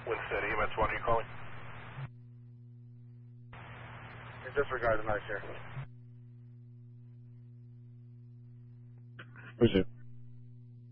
Winston, EMS 1, are you calling? Disregard the noise here. Who's it?